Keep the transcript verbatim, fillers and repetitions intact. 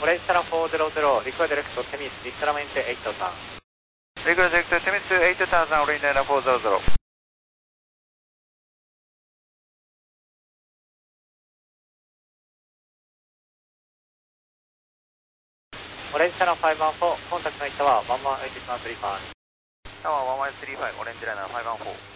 Orange Channel four zero zero, request direct to Temis, Literalmente eight thousand. Request direct to Temis eight thousand, Orange Channel four zero zero. Orange Channel five one four、コンタクトの人はいちいちいちさんさんさん。 タワーいちいちさんさん、オレンジライナーfive one four。